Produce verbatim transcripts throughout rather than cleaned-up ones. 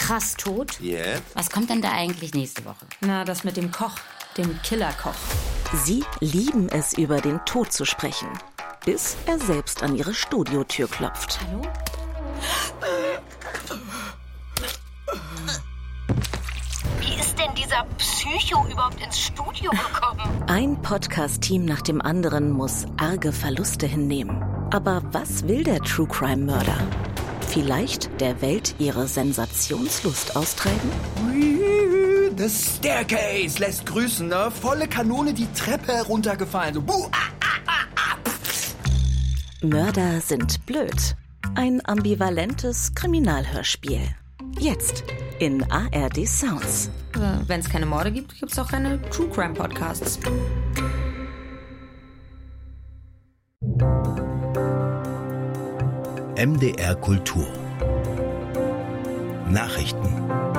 krass tot. Yeah. Was kommt denn da eigentlich nächste Woche? Na, das mit dem Koch, dem Killerkoch. Sie lieben es, über den Tod zu sprechen, bis er selbst an ihre Studiotür klopft. Hallo? Wie ist denn dieser Psycho überhaupt ins Studio gekommen? Ein Podcast-Team nach dem anderen muss arge Verluste hinnehmen. Aber was will der True-Crime-Mörder? Vielleicht der Welt ihre Sensationslust austreiben? The Staircase lässt grüßen, ne? Volle Kanone die Treppe heruntergefallen. So, buh, ah, ah, ah, ah. Mörder sind blöd. Ein ambivalentes Kriminalhörspiel. Jetzt in A R D Sounds. Äh, Wenn es keine Morde gibt, gibt es auch keine True Crime Podcasts. M D R Kultur Nachrichten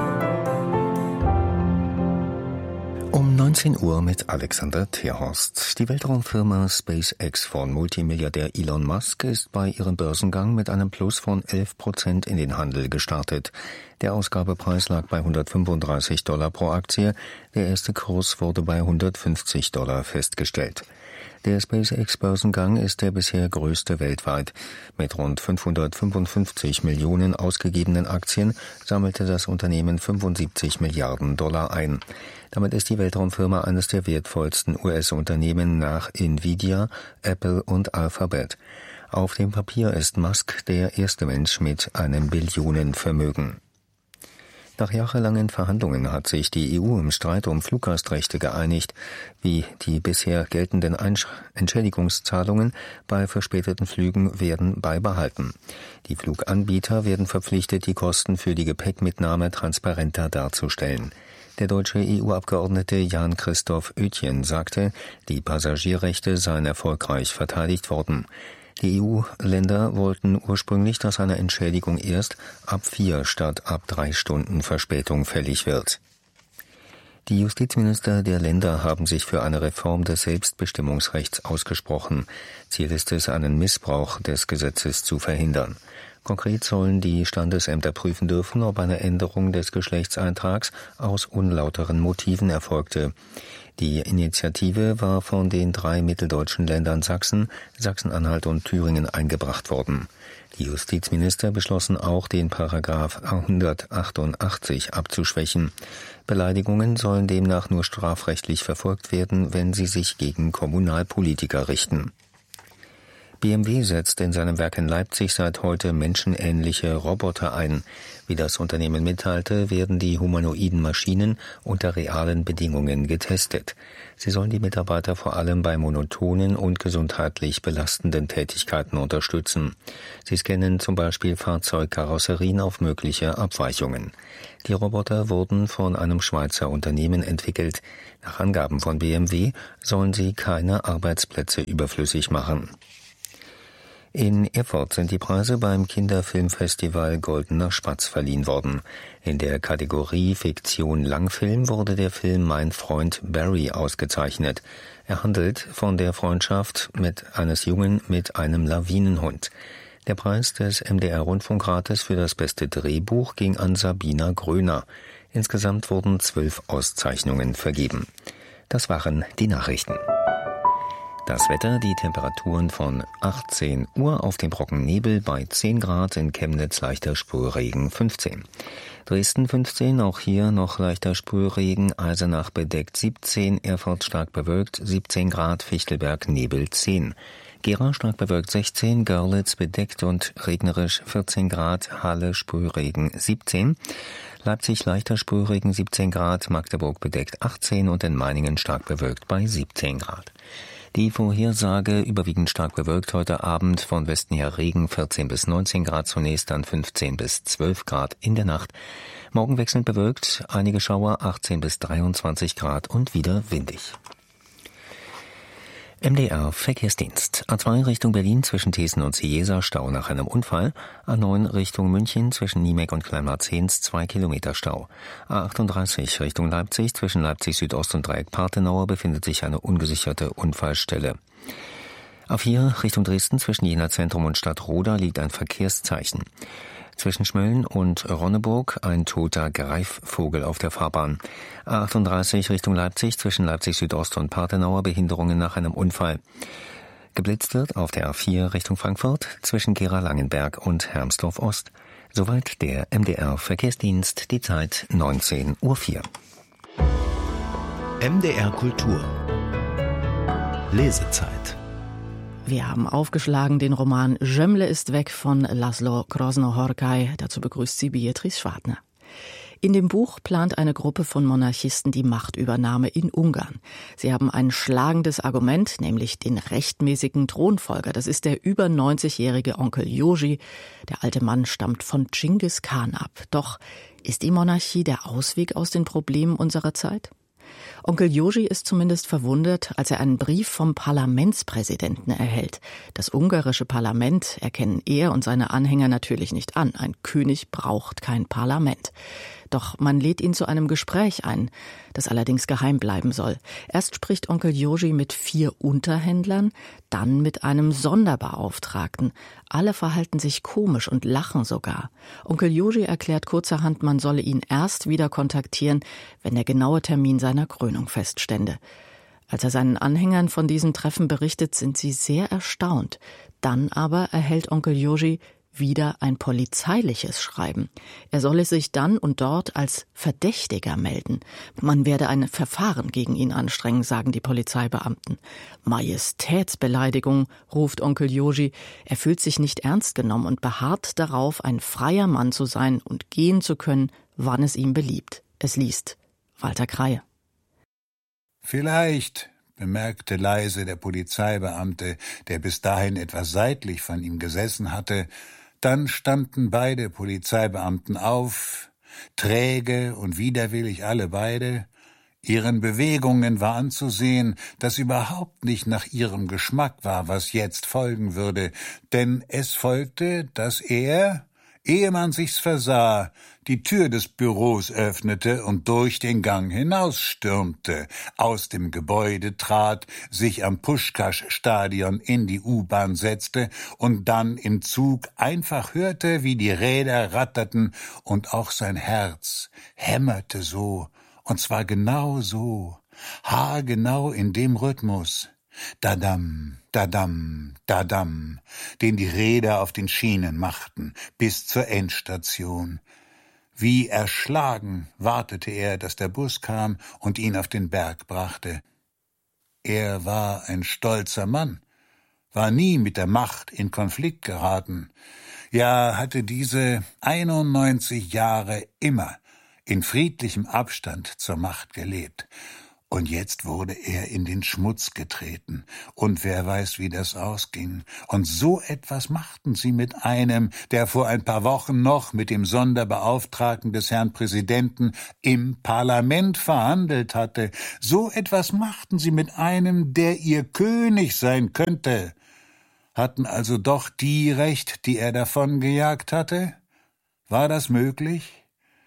um neunzehn Uhr mit Alexander Terhorst. Die Weltraumfirma SpaceX von Multimilliardär Elon Musk ist bei ihrem Börsengang mit einem Plus von elf Prozent in den Handel gestartet. Der Ausgabepreis lag bei hundertfünfunddreißig Dollar pro Aktie. Der erste Kurs wurde bei hundertfünfzig Dollar festgestellt. Der SpaceX-Börsengang ist der bisher größte weltweit. Mit rund fünfhundertfünfundfünfzig Millionen ausgegebenen Aktien sammelte das Unternehmen fünfundsiebzig Milliarden Dollar ein. Damit ist die Weltraumfirma eines der wertvollsten U S-Unternehmen nach Nvidia, Apple und Alphabet. Auf dem Papier ist Musk der erste Mensch mit einem Billionenvermögen. Nach jahrelangen Verhandlungen hat sich die E U im Streit um Fluggastrechte geeinigt, wie die bisher geltenden Entschädigungszahlungen bei verspäteten Flügen werden beibehalten. Die Fluganbieter werden verpflichtet, die Kosten für die Gepäckmitnahme transparenter darzustellen. Der deutsche E U-Abgeordnete Jan-Christoph Oetjen sagte, die Passagierrechte seien erfolgreich verteidigt worden. Die E U-Länder wollten ursprünglich, dass eine Entschädigung erst ab vier statt ab drei Stunden Verspätung fällig wird. Die Justizminister der Länder haben sich für eine Reform des Selbstbestimmungsrechts ausgesprochen. Ziel ist es, einen Missbrauch des Gesetzes zu verhindern. Konkret sollen die Standesämter prüfen dürfen, ob eine Änderung des Geschlechtseintrags aus unlauteren Motiven erfolgte. Die Initiative war von den drei mitteldeutschen Ländern Sachsen, Sachsen-Anhalt und Thüringen eingebracht worden. Die Justizminister beschlossen auch, den Paragraph hundertachtundachtzig abzuschwächen. Beleidigungen sollen demnach nur strafrechtlich verfolgt werden, wenn sie sich gegen Kommunalpolitiker richten. B M W setzt in seinem Werk in Leipzig seit heute menschenähnliche Roboter ein. Wie das Unternehmen mitteilte, werden die humanoiden Maschinen unter realen Bedingungen getestet. Sie sollen die Mitarbeiter vor allem bei monotonen und gesundheitlich belastenden Tätigkeiten unterstützen. Sie scannen zum Beispiel Fahrzeugkarosserien auf mögliche Abweichungen. Die Roboter wurden von einem Schweizer Unternehmen entwickelt. Nach Angaben von B M W sollen sie keine Arbeitsplätze überflüssig machen. In Erfurt sind die Preise beim Kinderfilmfestival Goldener Spatz verliehen worden. In der Kategorie Fiktion Langfilm wurde der Film Mein Freund Barry ausgezeichnet. Er handelt von der Freundschaft mit eines Jungen mit einem Lawinenhund. Der Preis des M D R-Rundfunkrates für das beste Drehbuch ging an Sabina Gröner. Insgesamt wurden zwölf Auszeichnungen vergeben. Das waren die Nachrichten. Das Wetter, die Temperaturen von achtzehn Uhr auf dem Brocken Nebel bei zehn Grad, in Chemnitz leichter Sprühregen fünfzehn. Dresden fünfzehn, auch hier noch leichter Sprühregen, Eisenach bedeckt siebzehn, Erfurt stark bewölkt siebzehn Grad, Fichtelberg Nebel zehn. Gera stark bewölkt sechzehn, Görlitz bedeckt und regnerisch vierzehn Grad, Halle Sprühregen siebzehn. Leipzig leichter Sprühregen siebzehn Grad, Magdeburg bedeckt achtzehn und in Meiningen stark bewölkt bei siebzehn Grad. Die Vorhersage überwiegend stark bewölkt heute Abend, von Westen her Regen, vierzehn bis neunzehn Grad zunächst, dann fünfzehn bis zwölf Grad in der Nacht. Morgen wechselnd bewölkt, einige Schauer, achtzehn bis dreiundzwanzig Grad und wieder windig. M D R Verkehrsdienst. A zwei Richtung Berlin zwischen Thesen und Cieza Stau nach einem Unfall. A neun Richtung München zwischen Niemek und Kleinmarzens zwei Kilometer Stau. A achtunddreißig Richtung Leipzig zwischen Leipzig Südost und Dreieck Partenauer befindet sich eine ungesicherte Unfallstelle. A vier Richtung Dresden zwischen Jena Zentrum und Stadtroda liegt ein Verkehrszeichen. Zwischen Schmölln und Ronneburg ein toter Greifvogel auf der Fahrbahn. A achtunddreißig Richtung Leipzig zwischen Leipzig Südost und Parthenauer Behinderungen nach einem Unfall. Geblitzt wird auf der A vier Richtung Frankfurt zwischen Gera-Langenberg und Hermsdorf Ost. Soweit der M D R Verkehrsdienst, die Zeit neunzehn Uhr vier. M D R Kultur Lesezeit. Wir haben aufgeschlagen den Roman Gömle ist weg von Laszlo Krosno-Horkai. Dazu begrüßt sie Beatrice Schwartner. In dem Buch plant eine Gruppe von Monarchisten die Machtübernahme in Ungarn. Sie haben ein schlagendes Argument, nämlich den rechtmäßigen Thronfolger. Das ist der über neunzigjährige Onkel Joji. Der alte Mann stammt von Dschingis Khan ab. Doch ist die Monarchie der Ausweg aus den Problemen unserer Zeit? Onkel Joji ist zumindest verwundert, als er einen Brief vom Parlamentspräsidenten erhält. Das ungarische Parlament erkennen er und seine Anhänger natürlich nicht an. Ein König braucht kein Parlament. Doch man lädt ihn zu einem Gespräch ein, das allerdings geheim bleiben soll. Erst spricht Onkel Joji mit vier Unterhändlern, dann mit einem Sonderbeauftragten. Alle verhalten sich komisch und lachen sogar. Onkel Joji erklärt kurzerhand, man solle ihn erst wieder kontaktieren, wenn der genaue Termin seiner Krönung feststände. Als er seinen Anhängern von diesem Treffen berichtet, sind sie sehr erstaunt. Dann aber erhält Onkel Joji wieder ein polizeiliches Schreiben. Er solle sich dann und dort als Verdächtiger melden. Man werde ein Verfahren gegen ihn anstrengen, sagen die Polizeibeamten. Majestätsbeleidigung, ruft Onkel Joji. Er fühlt sich nicht ernst genommen und beharrt darauf, ein freier Mann zu sein und gehen zu können, wann es ihm beliebt. Es liest Walter Kreie. Vielleicht, bemerkte leise der Polizeibeamte, der bis dahin etwas seitlich von ihm gesessen hatte. Dann standen beide Polizeibeamten auf, träge und widerwillig alle beide. Ihren Bewegungen war anzusehen, dass überhaupt nicht nach ihrem Geschmack war, was jetzt folgen würde, denn es folgte, dass er, ehe man sich's versah, die Tür des Büros öffnete und durch den Gang hinausstürmte, aus dem Gebäude trat, sich am Puschkasch-Stadion in die U-Bahn setzte und dann im Zug einfach hörte, wie die Räder ratterten und auch sein Herz hämmerte so, und zwar genau so, haargenau in dem Rhythmus, Dadam, dadam, dadam, den die Räder auf den Schienen machten, bis zur Endstation. Wie erschlagen wartete er, dass der Bus kam und ihn auf den Berg brachte. Er war ein stolzer Mann, war nie mit der Macht in Konflikt geraten, ja hatte diese einundneunzig Jahre immer in friedlichem Abstand zur Macht gelebt. Und jetzt wurde er in den Schmutz getreten. Und wer weiß, wie das ausging. Und so etwas machten sie mit einem, der vor ein paar Wochen noch mit dem Sonderbeauftragten des Herrn Präsidenten im Parlament verhandelt hatte. So etwas machten sie mit einem, der ihr König sein könnte. Hatten also doch die recht, die er davongejagt hatte? War das möglich?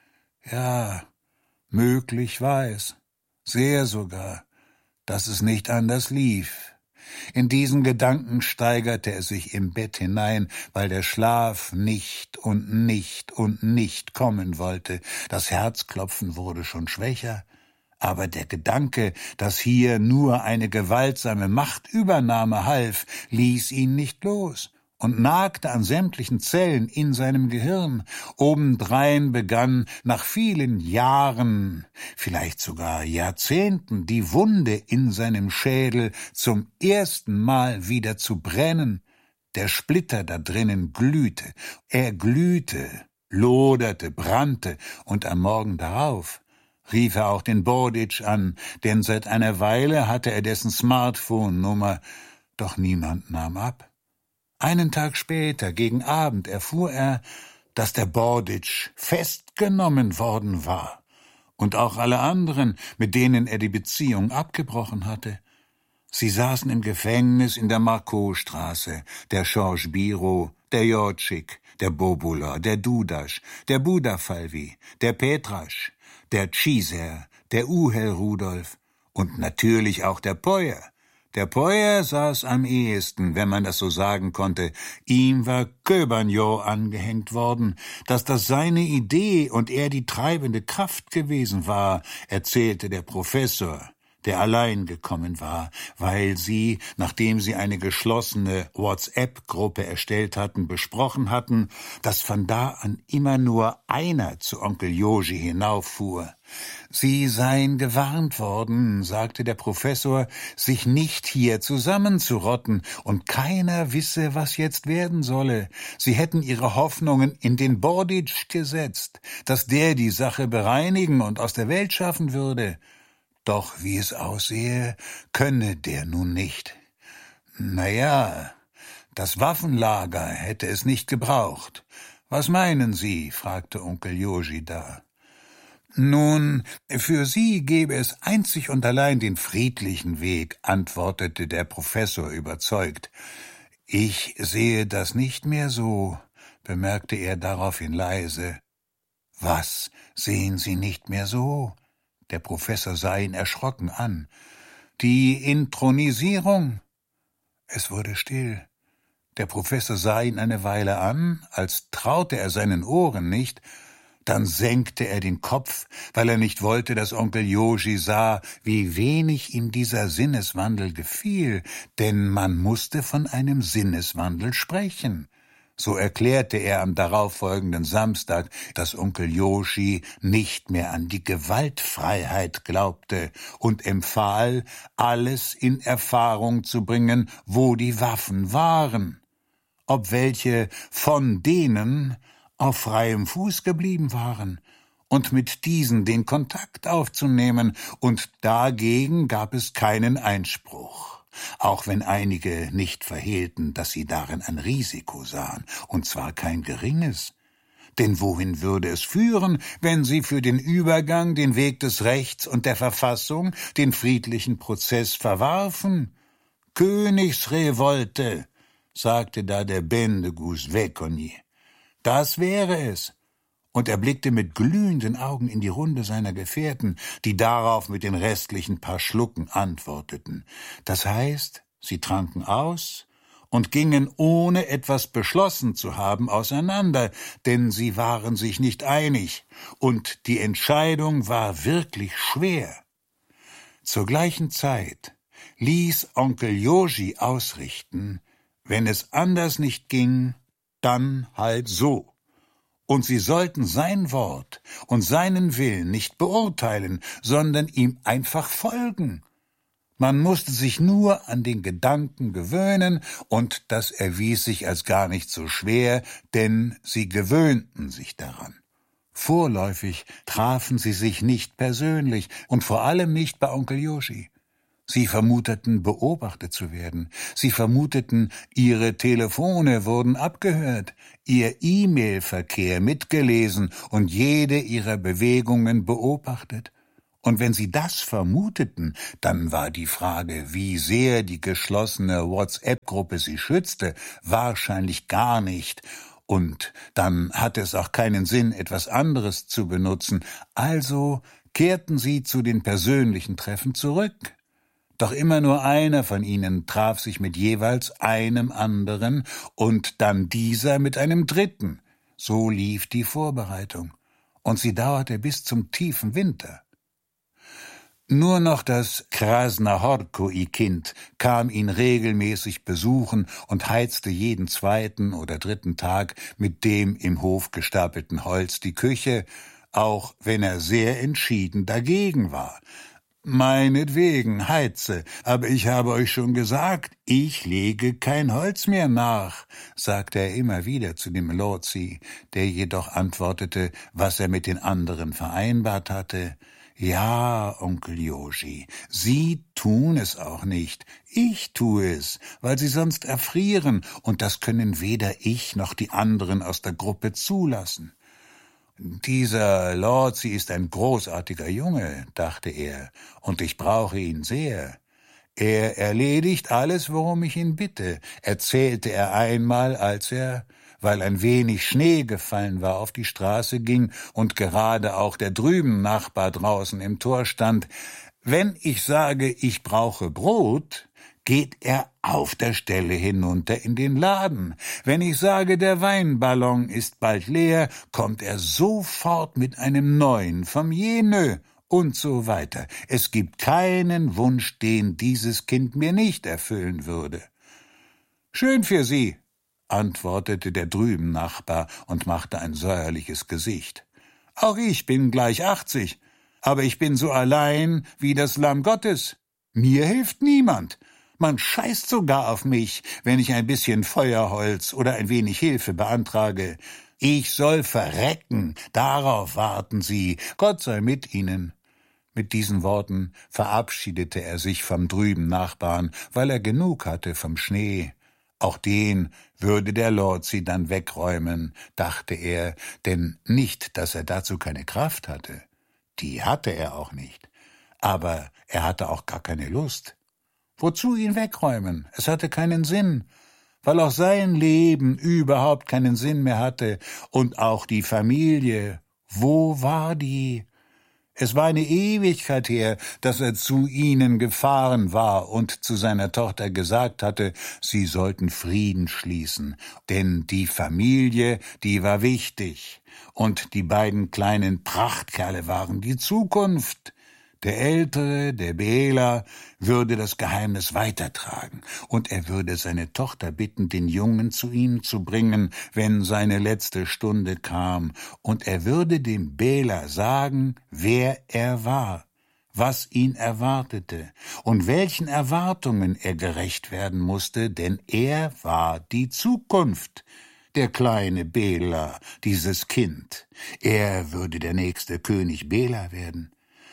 Ja, möglich war es. Sehr sogar, dass es nicht anders lief. In diesen Gedanken steigerte er sich im Bett hinein, weil der Schlaf nicht und nicht und nicht kommen wollte. Das Herzklopfen wurde schon schwächer, aber der Gedanke, dass hier nur eine gewaltsame Machtübernahme half, ließ ihn nicht los und nagte an sämtlichen Zellen in seinem Gehirn. Obendrein begann nach vielen Jahren, vielleicht sogar Jahrzehnten, die Wunde in seinem Schädel zum ersten Mal wieder zu brennen. Der Splitter da drinnen glühte. Er glühte, loderte, brannte, und am Morgen darauf rief er auch den Borditsch an, denn seit einer Weile hatte er dessen Smartphone-Nummer, doch niemand nahm ab. Einen Tag später, gegen Abend, erfuhr er, dass der Borditsch festgenommen worden war und auch alle anderen, mit denen er die Beziehung abgebrochen hatte. Sie saßen im Gefängnis in der Markowstraße, der Georges Biro, der Jodschik, der Bobula, der Dudasch, der Budafalvi, der Petrasch, der Ciser, der Uhel Rudolf und natürlich auch der Peuer, Der Poyer saß am ehesten, wenn man das so sagen konnte. Ihm war Köbernjo angehängt worden. Dass das seine Idee und er die treibende Kraft gewesen war, erzählte der Professor, der allein gekommen war, weil sie, nachdem sie eine geschlossene WhatsApp-Gruppe erstellt hatten, besprochen hatten, dass von da an immer nur einer zu Onkel Joji hinauffuhr. Sie seien gewarnt worden, sagte der Professor, sich nicht hier zusammenzurotten, und keiner wisse, was jetzt werden solle. Sie hätten ihre Hoffnungen in den Borditsch gesetzt, dass der die Sache bereinigen und aus der Welt schaffen würde. Doch wie es aussehe, könne der nun nicht. Na ja, das Waffenlager hätte es nicht gebraucht. Was meinen Sie? Fragte Onkel Joji da. Nun, für Sie gäbe es einzig und allein den friedlichen Weg, antwortete der Professor überzeugt. Ich sehe das nicht mehr so, bemerkte er daraufhin leise. Was sehen Sie nicht mehr so? Der Professor sah ihn erschrocken an. Die Inthronisierung? Es wurde still. Der Professor sah ihn eine Weile an, als traute er seinen Ohren nicht. Dann senkte er den Kopf, weil er nicht wollte, dass Onkel Joji sah, wie wenig ihm dieser Sinneswandel gefiel, denn man musste von einem Sinneswandel sprechen. So erklärte er am darauffolgenden Samstag, dass Onkel Joji nicht mehr an die Gewaltfreiheit glaubte und empfahl, alles in Erfahrung zu bringen, wo die Waffen waren, ob welche von denen auf freiem Fuß geblieben waren, und mit diesen den Kontakt aufzunehmen, und dagegen gab es keinen Einspruch, auch wenn einige nicht verhehlten, dass sie darin ein Risiko sahen, und zwar kein geringes. Denn wohin würde es führen, wenn sie für den Übergang den Weg des Rechts und der Verfassung, den friedlichen Prozess verwarfen? Königsrevolte, sagte da der Bendegus Vekoni. Das wäre es. Und er blickte mit glühenden Augen in die Runde seiner Gefährten, die darauf mit den restlichen paar Schlucken antworteten. Das heißt, sie tranken aus und gingen, ohne etwas beschlossen zu haben, auseinander, denn sie waren sich nicht einig, und die Entscheidung war wirklich schwer. Zur gleichen Zeit ließ Onkel Joji ausrichten, wenn es anders nicht ging, dann halt so. Und sie sollten sein Wort und seinen Willen nicht beurteilen, sondern ihm einfach folgen. Man musste sich nur an den Gedanken gewöhnen, und das erwies sich als gar nicht so schwer, denn sie gewöhnten sich daran. Vorläufig trafen sie sich nicht persönlich und vor allem nicht bei Onkel Joji. Sie vermuteten, beobachtet zu werden. Sie vermuteten, ihre Telefone wurden abgehört, ihr E-Mail-Verkehr mitgelesen und jede ihrer Bewegungen beobachtet. Und wenn sie das vermuteten, dann war die Frage, wie sehr die geschlossene WhatsApp-Gruppe sie schützte, wahrscheinlich gar nicht. Und dann hatte es auch keinen Sinn, etwas anderes zu benutzen. Also kehrten sie zu den persönlichen Treffen zurück. Doch immer nur einer von ihnen traf sich mit jeweils einem anderen und dann dieser mit einem dritten. So lief die Vorbereitung. Und sie dauerte bis zum tiefen Winter. Nur noch das Krasnahorkoi-Kind kam ihn regelmäßig besuchen und heizte jeden zweiten oder dritten Tag mit dem im Hof gestapelten Holz die Küche, auch wenn er sehr entschieden dagegen war. »Meinetwegen, heize, aber ich habe euch schon gesagt, ich lege kein Holz mehr nach«, sagte er immer wieder zu dem Lozi, der jedoch antwortete, was er mit den anderen vereinbart hatte. »Ja, Onkel Joji, Sie tun es auch nicht, ich tue es, weil Sie sonst erfrieren, und das können weder ich noch die anderen aus der Gruppe zulassen.« »Dieser Lozi ist ein großartiger Junge«, dachte er, »und ich brauche ihn sehr. Er erledigt alles, worum ich ihn bitte«, erzählte er einmal, als er, weil ein wenig Schnee gefallen war, auf die Straße ging und gerade auch der drüben Nachbar draußen im Tor stand. »Wenn ich sage, ich brauche Brot, geht er auf der Stelle hinunter in den Laden. Wenn ich sage, der Weinballon ist bald leer, kommt er sofort mit einem neuen vom Jenö und so weiter. Es gibt keinen Wunsch, den dieses Kind mir nicht erfüllen würde. »Schön für Sie«, antwortete der drüben Nachbar und machte ein säuerliches Gesicht. »Auch ich bin gleich achtzig, aber ich bin so allein wie das Lamm Gottes. Mir hilft niemand. Man scheißt sogar auf mich, wenn ich ein bisschen Feuerholz oder ein wenig Hilfe beantrage. Ich soll verrecken, darauf warten Sie. Gott sei mit Ihnen.« Mit diesen Worten verabschiedete er sich vom drüben Nachbarn, weil er genug hatte vom Schnee. Auch den würde der Lord sie dann wegräumen, dachte er, denn nicht, dass er dazu keine Kraft hatte. Die hatte er auch nicht. Aber er hatte auch gar keine Lust. Wozu ihn wegräumen? Es hatte keinen Sinn, weil auch sein Leben überhaupt keinen Sinn mehr hatte. Und auch die Familie, wo war die? Es war eine Ewigkeit her, dass er zu ihnen gefahren war und zu seiner Tochter gesagt hatte, sie sollten Frieden schließen, denn die Familie, die war wichtig, und die beiden kleinen Prachtkerle waren die Zukunft. Der Ältere, der Bela, würde das Geheimnis weitertragen, und er würde seine Tochter bitten, den Jungen zu ihm zu bringen, wenn seine letzte Stunde kam, und er würde dem Bela sagen, wer er war, was ihn erwartete und welchen Erwartungen er gerecht werden musste, denn er war die Zukunft. Der kleine Bela, dieses Kind, er würde der nächste König Bela werden.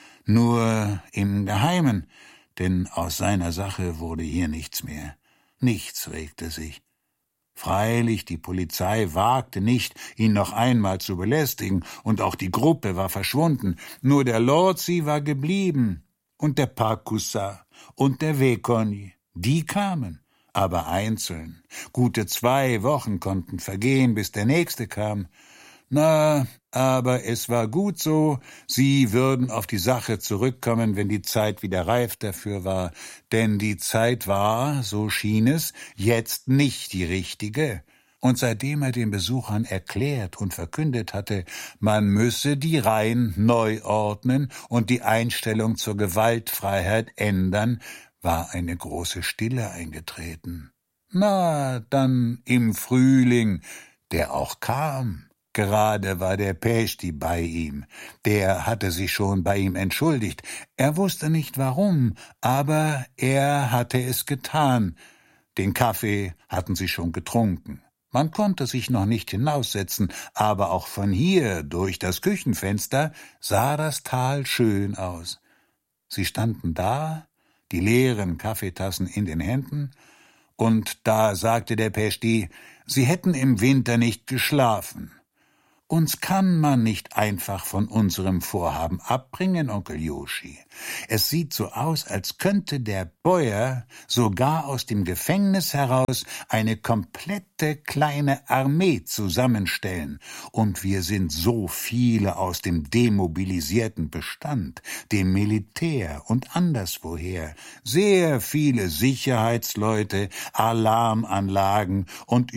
Nur im Geheimen, denn aus seiner Sache wurde hier nichts mehr. Nichts regte sich. Freilich, die Polizei wagte nicht, ihn noch einmal zu belästigen, und auch die Gruppe war verschwunden. Nur der Lorzi war geblieben, und der Pakusa und der Vekoni, die kamen, aber einzeln. Gute zwei Wochen konnten vergehen, bis der nächste kam. Na, aber es war gut so, sie würden auf die Sache zurückkommen, wenn die Zeit wieder reif dafür war, denn die Zeit war, so schien es, jetzt nicht die richtige. Und seitdem er den Besuchern erklärt und verkündet hatte, man müsse die Reihen neu ordnen und die Einstellung zur Gewaltfreiheit ändern, war eine große Stille eingetreten. Na, dann im Frühling, der auch kam. Gerade war der Peshti bei ihm. Der hatte sich schon bei ihm entschuldigt. Er wusste nicht warum, aber er hatte es getan. Den Kaffee hatten sie schon getrunken. Man konnte sich noch nicht hinaussetzen, aber auch von hier, durch das Küchenfenster, sah das Tal schön aus. Sie standen da, die leeren Kaffeetassen in den Händen, und da sagte der Peshti, sie hätten im Winter nicht geschlafen. Uns kann man nicht einfach von unserem Vorhaben abbringen, Onkel Joshi. Es sieht so aus, als könnte der Bäuer sogar aus dem Gefängnis heraus eine komplette kleine Armee zusammenstellen. Und wir sind so viele aus dem demobilisierten Bestand, dem Militär und anderswoher. Sehr viele Sicherheitsleute, Alarmanlagen und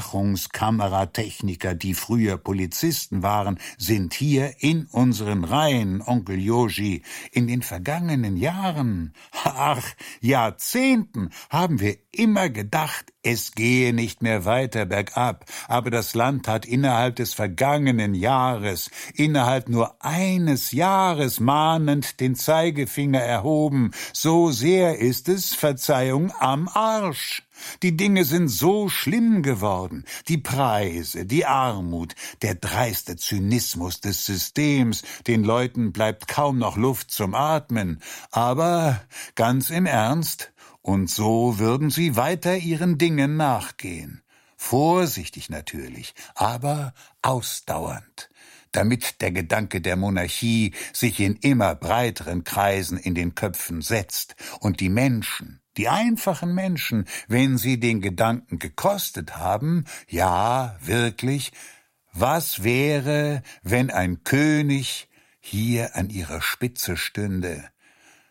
Überwachungskameratechniker, die früher Polizisten waren, sind hier in unseren Reihen, Onkel Joshi. In den vergangenen Jahren, ach, Jahrzehnten, haben wir immer gedacht, es gehe nicht mehr weiter bergab, aber das Land hat innerhalb des vergangenen Jahres, innerhalb nur eines Jahres mahnend den Zeigefinger erhoben. So sehr ist es, Verzeihung, am Arsch. Die Dinge sind so schlimm geworden. Die Preise, die Armut, der dreiste Zynismus des Systems. Den Leuten bleibt kaum noch Luft zum Atmen. Aber ganz im Ernst, und so würden sie weiter ihren Dingen nachgehen. Vorsichtig natürlich, aber ausdauernd, damit der Gedanke der Monarchie sich in immer breiteren Kreisen in den Köpfen setzt und die Menschen, die einfachen Menschen, wenn sie den Gedanken gekostet haben, ja, wirklich, was wäre, wenn ein König hier an ihrer Spitze stünde?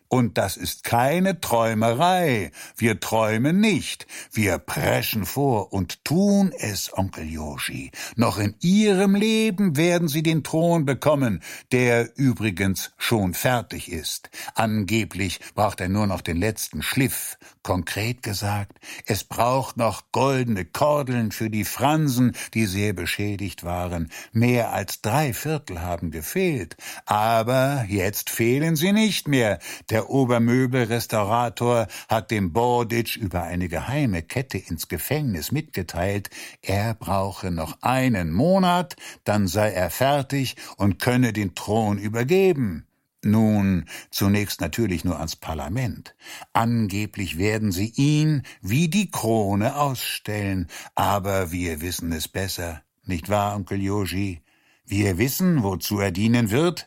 Und das ist keine Träumerei. Wir träumen nicht. Wir preschen vor und tun es, Onkel Yoshi. Noch in Ihrem Leben werden Sie den Thron bekommen, der übrigens schon fertig ist. Angeblich braucht er nur noch den letzten Schliff. Konkret gesagt, es braucht noch goldene Kordeln für die Fransen, die sehr beschädigt waren. Mehr als drei Viertel haben gefehlt. Aber jetzt fehlen sie nicht mehr. Der Obermöbelrestaurator hat dem Borditsch über eine geheime Kette ins Gefängnis mitgeteilt, er brauche noch einen Monat, dann sei er fertig und könne den Thron übergeben. Nun, zunächst natürlich nur ans Parlament. Angeblich werden sie ihn wie die Krone ausstellen, aber wir wissen es besser, nicht wahr, Onkel Yoshi? Wir wissen, wozu er dienen wird.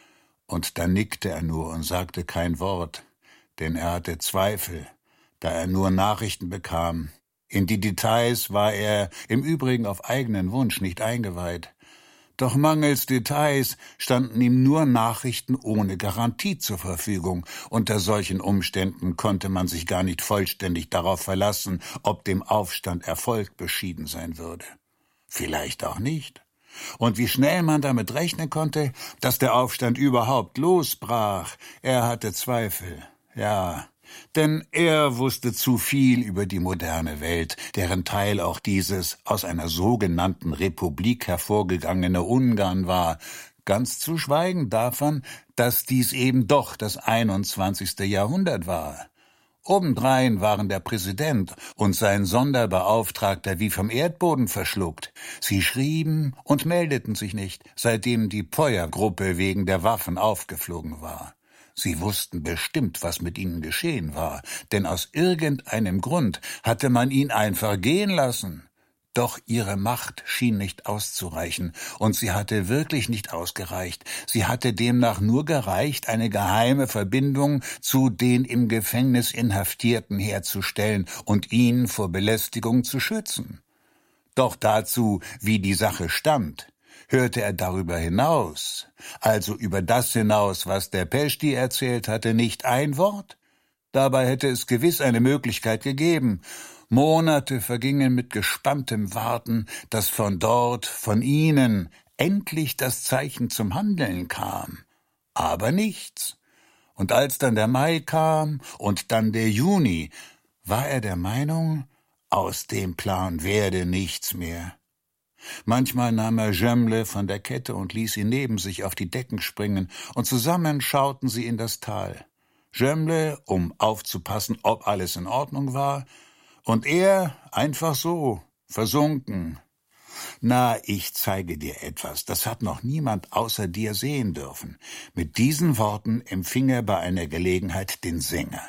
Und dann nickte er nur und sagte kein Wort, denn er hatte Zweifel, da er nur Nachrichten bekam. In die Details war er im Übrigen auf eigenen Wunsch nicht eingeweiht. Doch mangels Details standen ihm nur Nachrichten ohne Garantie zur Verfügung. Unter solchen Umständen konnte man sich gar nicht vollständig darauf verlassen, ob dem Aufstand Erfolg beschieden sein würde. Vielleicht auch nicht. Und wie schnell man damit rechnen konnte, dass der Aufstand überhaupt losbrach, er hatte Zweifel, ja. Denn er wusste zu viel über die moderne Welt, deren Teil auch dieses aus einer sogenannten Republik hervorgegangene Ungarn war, ganz zu schweigen davon, dass dies eben doch das einundzwanzigste Jahrhundert war. Obendrein waren der Präsident und sein Sonderbeauftragter wie vom Erdboden verschluckt. Sie schrieben und meldeten sich nicht, seitdem die Poyer-Gruppe wegen der Waffen aufgeflogen war. Sie wussten bestimmt, was mit ihnen geschehen war, denn aus irgendeinem Grund hatte man ihn einfach gehen lassen. Doch ihre Macht schien nicht auszureichen, und sie hatte wirklich nicht ausgereicht. Sie hatte demnach nur gereicht, eine geheime Verbindung zu den im Gefängnis Inhaftierten herzustellen und ihn vor Belästigung zu schützen. Doch dazu, wie die Sache stand, hörte er darüber hinaus, also über das hinaus, was der Peshti erzählt hatte, nicht ein Wort. Dabei hätte es gewiss eine Möglichkeit gegeben. Monate vergingen mit gespanntem Warten, dass von dort, von ihnen, endlich das Zeichen zum Handeln kam. Aber nichts. Und als dann der Mai kam und dann der Juni, war er der Meinung, aus dem Plan werde nichts mehr. Manchmal nahm er Jemle von der Kette und ließ ihn neben sich auf die Decken springen, und zusammen schauten sie in das Tal. Jemle, um aufzupassen, ob alles in Ordnung war, und er einfach so, versunken. »Na, ich zeige dir etwas, das hat noch niemand außer dir sehen dürfen.« Mit diesen Worten empfing er bei einer Gelegenheit den Sänger.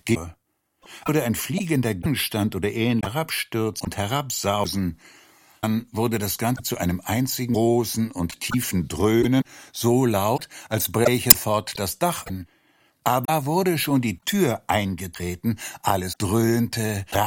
Oder ein fliegender Gegenstand oder ähnlich herabstürzen und herabsausen. Dann wurde das Ganze zu einem einzigen großen und tiefen Dröhnen, so laut, als bräche fort das Dach an. Aber wurde schon die Tür eingetreten, alles dröhnte,